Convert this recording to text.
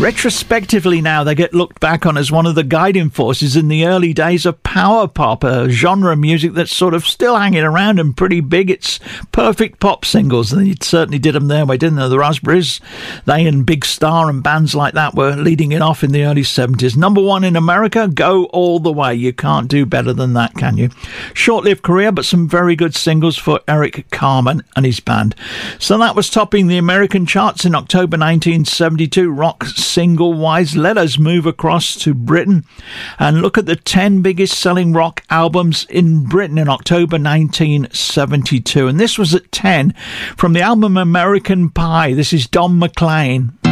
Retrospectively now, they get looked back on as one of the guiding forces in the early days of power pop, a genre of music that's sort of still hanging around and pretty big. It's perfect pop singles, and they certainly did them their way, didn't they? The Raspberries, they and Big Star and bands like that were leading it off in the early 70s. Number one in America, Go All The Way. You can't do better than that, can you? Short-lived career, but some very good singles for Eric Carmen and his band. So that was topping the American charts in October 1972, rock single-wise. Let us move across to Britain and look at the 10 biggest selling rock albums in Britain in October 1972. And this was at 10 from the album American Pie. This is Don McLean.